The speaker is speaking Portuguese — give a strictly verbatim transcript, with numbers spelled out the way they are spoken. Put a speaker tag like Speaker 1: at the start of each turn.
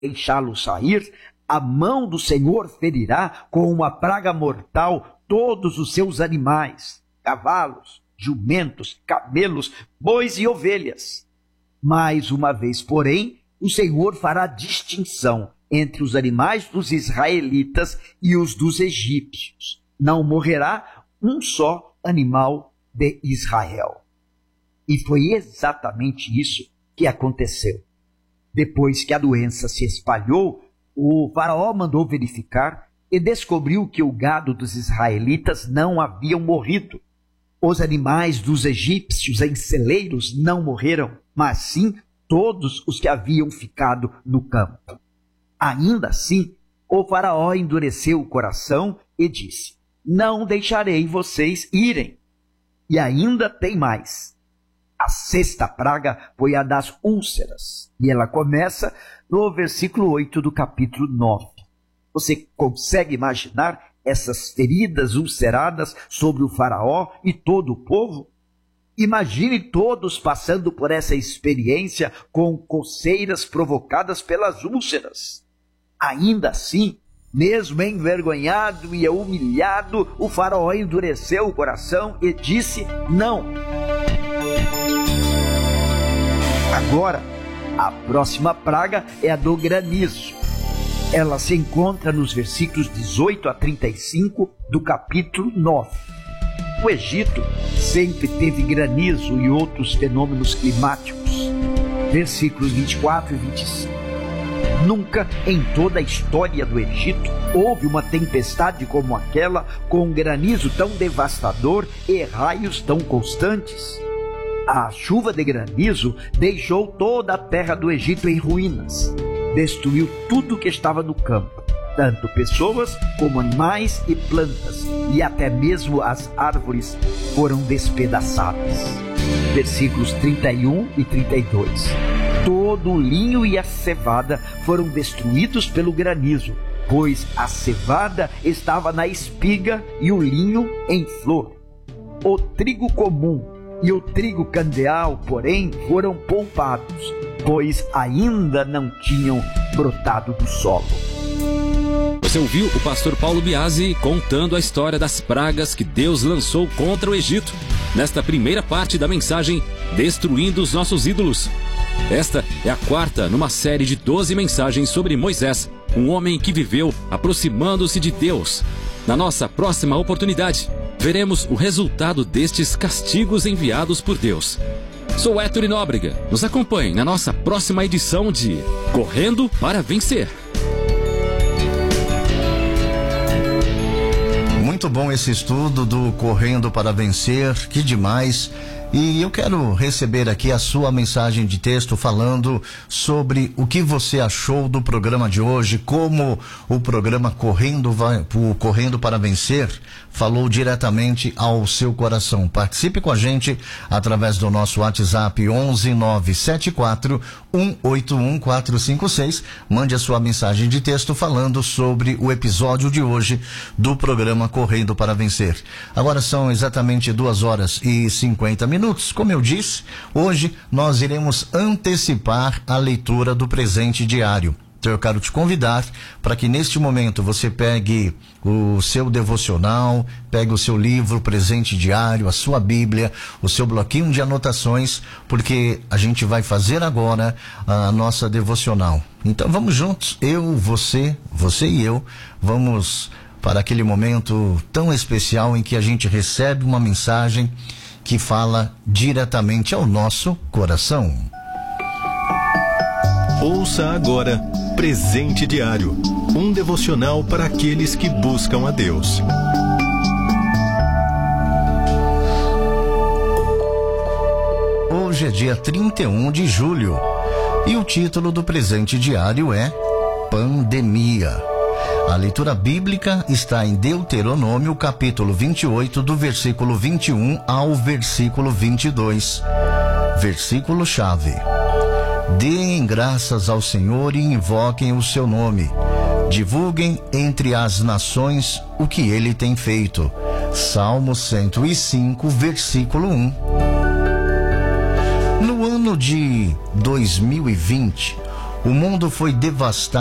Speaker 1: deixá-lo sair, a mão do Senhor ferirá com uma praga mortal todos os seus animais, cavalos, jumentos, camelos, bois e ovelhas. Mais uma vez, porém, o Senhor fará distinção entre os animais dos israelitas e os dos egípcios. Não morrerá um só animal de Israel. E foi exatamente isso que aconteceu. Depois que a doença se espalhou, o faraó mandou verificar e descobriu que o gado dos israelitas não haviam morrido. Os animais dos egípcios em celeiros não morreram, mas sim todos os que haviam ficado no campo. Ainda assim, o faraó endureceu o coração e disse: não deixarei vocês irem. E ainda tem mais. A sexta praga foi a das úlceras, e ela começa no versículo oito do capítulo nove. Você consegue imaginar essas feridas ulceradas sobre o faraó e todo o povo? Imagine todos passando por essa experiência com coceiras provocadas pelas úlceras. Ainda assim, mesmo envergonhado e humilhado, o faraó endureceu o coração e disse não. Agora, a próxima praga é a do granizo. Ela se encontra nos versículos dezoito a trinta e cinco do capítulo nove. O Egito sempre teve granizo e outros fenômenos climáticos. Versículos vinte e quatro e vinte e cinco. Nunca em toda a história do Egito houve uma tempestade como aquela, com um granizo tão devastador e raios tão constantes. A chuva de granizo deixou toda a terra do Egito em ruínas. Destruiu tudo que estava no campo, tanto pessoas como animais e plantas, e até mesmo as árvores foram despedaçadas. Versículos trinta e um e trinta e dois. Todo o linho e a cevada foram destruídos pelo granizo, pois a cevada estava na espiga e o linho em flor. O trigo comum e o trigo candeal, porém, foram poupados, pois ainda não tinham brotado do solo.
Speaker 2: Você ouviu o pastor Paulo Biasi contando a história das pragas que Deus lançou contra o Egito, nesta primeira parte da mensagem Destruindo os Nossos Ídolos. Esta é a quarta numa série de doze mensagens sobre Moisés, um homem que viveu aproximando-se de Deus. Na nossa próxima oportunidade, veremos o resultado destes castigos enviados por Deus. Sou Héctor Nóbrega. Nos acompanhe na nossa próxima edição de Correndo para Vencer.
Speaker 3: Muito bom esse estudo do Correndo para Vencer, que demais. E eu quero receber aqui a sua mensagem de texto falando sobre o que você achou do programa de hoje, como o programa Correndo, vai, o Correndo para Vencer falou diretamente ao seu coração. Participe com a gente através do nosso WhatsApp onze nove sete quatro um oito um quatro cinco seis. Mande a sua mensagem de texto falando sobre o episódio de hoje do programa Correndo para Vencer. Agora são exatamente duas horas e cinquenta minutos. Como eu disse, hoje nós iremos antecipar a leitura do presente diário. Então eu quero te convidar para que neste momento você pegue o seu devocional, pegue o seu livro Presente Diário, a sua Bíblia, o seu bloquinho de anotações, porque a gente vai fazer agora a nossa devocional. Então vamos juntos, eu, você, você e eu, vamos para aquele momento tão especial em que a gente recebe uma mensagem que fala diretamente ao nosso coração.
Speaker 4: Ouça agora Presente Diário, um devocional para aqueles que buscam a Deus.
Speaker 3: Hoje é dia trinta e um de julho e o título do Presente Diário é Pandemia. A leitura bíblica está em Deuteronômio, capítulo vinte e oito, do versículo vinte e um ao versículo vinte e dois. Versículo-chave: Deem graças ao Senhor e invoquem o seu nome. Divulguem entre as nações o que ele tem feito. Salmo cento e cinco, versículo um. No ano de dois mil e vinte, O mundo foi devastado